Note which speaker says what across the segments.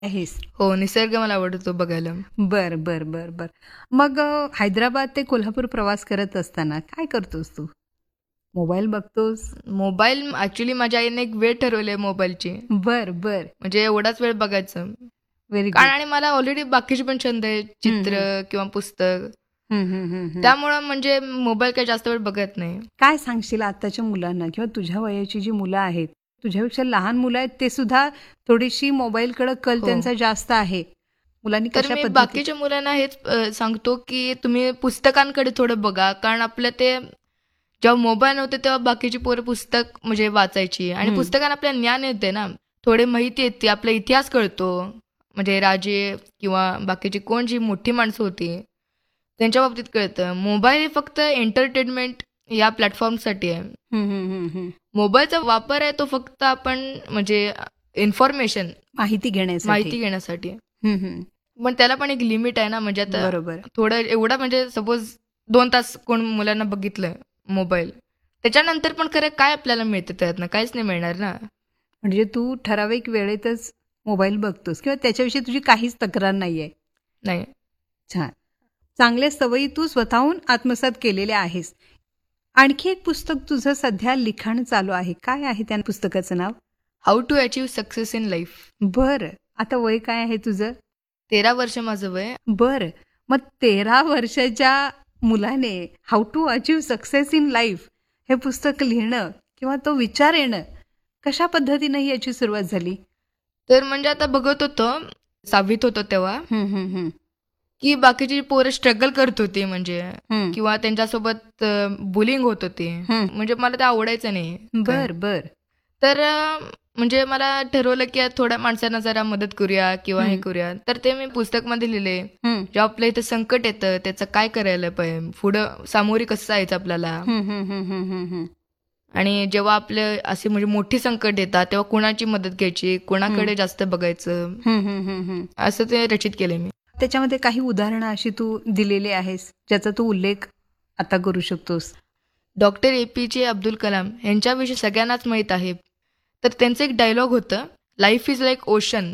Speaker 1: आहेस.
Speaker 2: हो, निसर्ग मला आवडतो बघायला.
Speaker 1: बर बर बर बर. मग हैदराबाद ते कोल्हापूर प्रवास करत असताना काय करतोस तू? मोबाईल बघतोस?
Speaker 2: मोबाईल ॲक्चुअली माझ्या आईने एक वेळ ठरवली आहे मोबाईलची.
Speaker 1: बर बर.
Speaker 2: म्हणजे एवढाच वेळ बघायचं.
Speaker 1: व्हेरी
Speaker 2: कारण
Speaker 1: गुड.
Speaker 2: आणि मला ऑलरेडी बाकीचे पण छंद आहेत,
Speaker 1: हं,
Speaker 2: चित्र
Speaker 1: हं.
Speaker 2: किंवा पुस्तक.
Speaker 1: हं, हं, हं, हं.
Speaker 2: त्यामुळं म्हणजे मोबाईल काही जास्त वेळ बघत नाही.
Speaker 1: काय सांगशील आत्ताच्या मुलांना किंवा तुझ्या वयाची जी मुलं आहेत, तुझ्यापेक्षा लहान मुलं आहेत ते सुद्धा थोडीशी मोबाईलकडे कल
Speaker 2: हो.
Speaker 1: त्यांचा जास्त आहे. मुलांनी
Speaker 2: तर
Speaker 1: कशा
Speaker 2: मी
Speaker 1: पद्धती
Speaker 2: बाकीच्या मुलांना हेच सांगतो, की तुम्ही पुस्तकांकडे थोडं बघा. कारण आपलं ते जेव्हा मोबाईल नव्हते तेव्हा बाकीची पोरं पुस्तक म्हणजे वाचायची आणि
Speaker 1: हं.
Speaker 2: पुस्तकानं आपल्याला ज्ञान येते ना. थोडी माहिती येते, आपला इतिहास कळतो. म्हणजे राजे किंवा बाकीची कोण जी मोठी माणसं होती, त्यांच्या बाबतीत कळतं. मोबाईल हे फक्त एंटरटेनमेंट या प्लॅटफॉर्मसाठी आहे.
Speaker 1: हं, हं, हं, हं.
Speaker 2: मोबाईलचा वापर आहे तो फक्त आपण म्हणजे इन्फॉर्मेशन,
Speaker 1: माहिती घेण्यासाठी.
Speaker 2: माहिती घेण्यासाठी.
Speaker 1: हं, हं.
Speaker 2: पण त्याला पण एक लिमिट आहे ना, म्हणजे आता
Speaker 1: बरोबर.
Speaker 2: थोडं एवढा म्हणजे सपोज 2 तास कोण मुलांना बघितलं मोबाईल, त्याच्यानंतर पण खरं काय आपल्याला मिळतं त्यातनं? काहीच नाही मिळणार ना.
Speaker 1: म्हणजे तू ठराविक वेळेतच मोबाईल बघतोस किंवा त्याच्याविषयी तुझी काहीच तक्रार नाहीये.
Speaker 2: नाही.
Speaker 1: छान. चांगल्या सवयी तू स्वतःहून आत्मसात केलेल्या आहेस. आणखी एक पुस्तक तुझं सध्या लिखाण चालू आहे. काय आहे त्या पुस्तकाचं नाव?
Speaker 2: How to achieve success in life.
Speaker 1: बरं. आता वय काय आहे तुझं?
Speaker 2: 13 वर्ष माझं वय.
Speaker 1: बरं. मग 13 वर्षाच्या मुलाने how to achieve success in life हे पुस्तक लिहिणं किंवा तो विचार येणं कशा पद्धतीनं याची सुरुवात झाली?
Speaker 2: तर म्हणजे आता बघत होतो, 6वीत होतो तेव्हा,
Speaker 1: हं, हं, हं.
Speaker 2: की बाकीची पोरं स्ट्रगल करत होती म्हणजे
Speaker 1: हं.
Speaker 2: किंवा त्यांच्यासोबत बुलिंग होत होती.
Speaker 1: हं.
Speaker 2: म्हणजे मला ते आवडायचं नाही काय.
Speaker 1: बर बर.
Speaker 2: तर म्हणजे मला ठरवलं की थोड्या माणसांना जरा मदत करूया किंवा हे
Speaker 1: हं.
Speaker 2: करूया. तर ते मी पुस्तकमध्ये लिहिले.
Speaker 1: हं.
Speaker 2: जेव्हा आपल्या इथं संकट येतं, त्याचं काय करायला पाहिजे, पुढं सामोरी कसं जायचं आपल्याला.
Speaker 1: हं, हं, हं, हं, हं, हं.
Speaker 2: आणि जेव्हा आपले असे म्हणजे मोठी संकट येतात, तेव्हा कुणाची मदत घ्यायची, कुणाकडे जास्त बघायचं,
Speaker 1: हं, हं, हं, हं.
Speaker 2: असं ते रचित केलंय मी.
Speaker 1: त्याच्यामध्ये काही उदाहरणं अशी तू दिलेली आहेस, ज्याचा तू उल्लेख आता करू शकतोस?
Speaker 2: Doctor APJ. अब्दुल कलाम यांच्याविषयी सगळ्यांनाच माहीत आहे. तर त्यांचं एक डायलॉग होतं, life is like ocean,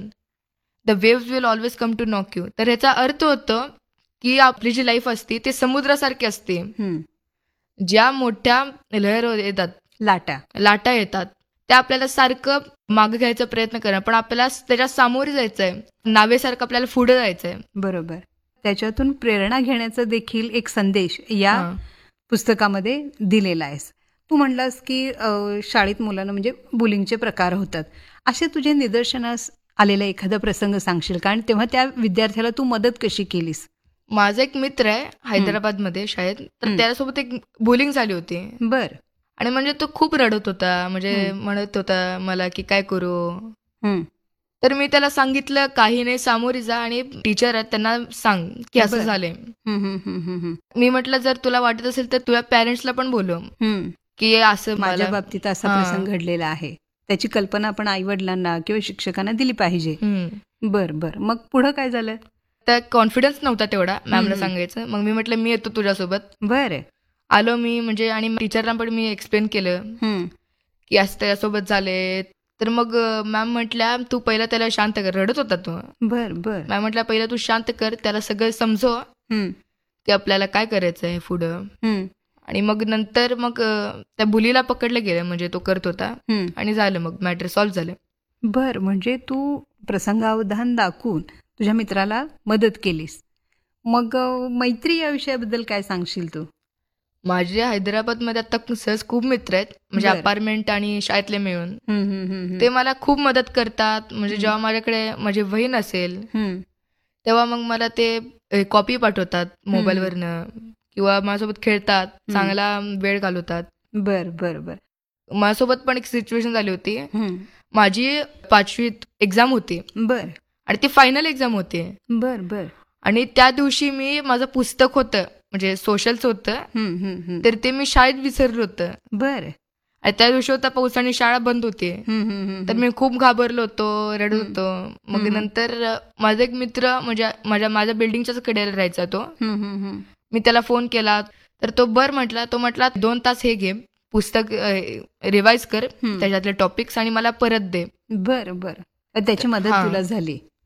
Speaker 2: the waves will always come to knock you. तर ह्याचा अर्थ होतो, की आपली जी लाईफ असते ती समुद्रासारखी असते.
Speaker 1: हं.
Speaker 2: ज्या मोठ्या लहर येतात,
Speaker 1: लाटा.
Speaker 2: लाटा येतात, त्या आपल्याला सारखं मागं घ्यायचा प्रयत्न करणार, पण आपल्याला त्याच्या सामोरे जायचं आहे. नावेसारखं आपल्याला पुढे जायचं आहे.
Speaker 1: बरोबर. त्याच्यातून प्रेरणा घेण्याचा देखील एक संदेश या
Speaker 2: हां.
Speaker 1: पुस्तकामध्ये दिलेला आहेस. तू म्हणलास की शाळेत मुलांना म्हणजे बुलिंगचे प्रकार होतात. असे तुझे निदर्शनास आलेला एखादा प्रसंग सांगशील का? आणि तेव्हा त्या विद्यार्थ्याला तू मदत कशी केलीस?
Speaker 2: माझा एक मित्र आहे हैदराबादमध्ये शाळेत, तर त्याच्यासोबत एक बुलिंग झाली होती.
Speaker 1: बर.
Speaker 2: आणि म्हणजे तो खूप रडत होता, म्हणजे म्हणत होता मला की काय करू.
Speaker 1: हं.
Speaker 2: तर मी त्याला सांगितलं काही नाही, सामोरी जा आणि टीचर आहेत त्यांना सांग की असं
Speaker 1: बरं.
Speaker 2: झालंय.
Speaker 1: हं, हं, हं, हं, हं.
Speaker 2: मी म्हटलं जर तुला वाटत असेल तर तुझ्या पॅरेंट्सला पण बोलव
Speaker 1: हं.
Speaker 2: की असं
Speaker 1: माझ्या
Speaker 2: मला.
Speaker 1: बाबतीत असा
Speaker 2: हां.
Speaker 1: प्रसंग घडलेला आहे. त्याची कल्पना आपण आई-वडिलांना किंवा शिक्षकांना दिली पाहिजे.
Speaker 2: हं.
Speaker 1: बर बर. मग पुढं काय झालं?
Speaker 2: तर कॉन्फिडन्स नव्हता तेवढा मॅमला सांगायचं. मग मी म्हटलं मी येतो तुझ्यासोबत.
Speaker 1: बरं.
Speaker 2: आलो मी म्हणजे आणि टीचरला पण मी एक्सप्लेन केलं
Speaker 1: हं.
Speaker 2: की असं त्याच्यासोबत झाले. तर मग मॅम म्हटल्या तू पहिला त्याला शांत कर. रडत होता तो.
Speaker 1: बर बर.
Speaker 2: मॅम म्हटल्या पहिला तू शांत कर, त्याला सगळं समजव
Speaker 1: हं.
Speaker 2: की आपल्याला काय करायचं आहे पुढं.
Speaker 1: हं.
Speaker 2: आणि मग नंतर मग त्या बुलीला पकडलं गेलं, म्हणजे तो करत होता.
Speaker 1: हं.
Speaker 2: आणि झालं मग मॅटर सॉल्व्ह झालं.
Speaker 1: बर. म्हणजे तू प्रसंगावधान दाखवून तुझ्या मित्राला मदत केलीस. मग मैत्री या विषयाबद्दल काय सांगशील तू?
Speaker 2: माझे हैदराबादमध्ये आता सहज खूप मित्र आहेत, म्हणजे
Speaker 1: बरं.
Speaker 2: अपार्टमेंट आणि शाळेतले मिळून.
Speaker 1: हं, हं, हं, हं.
Speaker 2: ते मला खूप मदत करतात. म्हणजे जेव्हा माझ्याकडे माझी वही नसेल,
Speaker 1: हं.
Speaker 2: तेव्हा मग मला ते कॉपी पाठवतात मोबाईलवरनं किंवा माझ्यासोबत खेळतात, चांगला वेळ घालवतात.
Speaker 1: बर बर बर.
Speaker 2: माझ्यासोबत पण एक सिच्युएशन झाली होती.
Speaker 1: हं.
Speaker 2: माझी 5वीत एक्झाम होती
Speaker 1: बर
Speaker 2: आणि ती फायनल एक्झाम होती.
Speaker 1: बर बर.
Speaker 2: आणि त्या दिवशी मी माझं पुस्तक होतं, म्हणजे सोशलचं होतं,
Speaker 1: हं, हं, हं.
Speaker 2: तर ते मी शाळेत विसरलं होतं.
Speaker 1: बर.
Speaker 2: आणि त्या दिवशी होता पाऊस आणि शाळा बंद होती.
Speaker 1: हं, हं, हं,
Speaker 2: तर
Speaker 1: हं.
Speaker 2: मी खूप घाबरलो होतो, रडत होतो. मग नंतर माझा एक मित्र म्हणजे माझ्या बिल्डिंगच्याच कडेला राहायचा तो.
Speaker 1: हं, हं, हं.
Speaker 2: मी त्याला फोन केला, तर तो बरं म्हटला. तो म्हटला 2 तास हे घे, पुस्तक रिवाईज कर, त्याच्यातले टॉपिक्स आणि मला परत दे.
Speaker 1: बर बर. त्याची मदत
Speaker 2: हां.
Speaker 1: तुला झाली.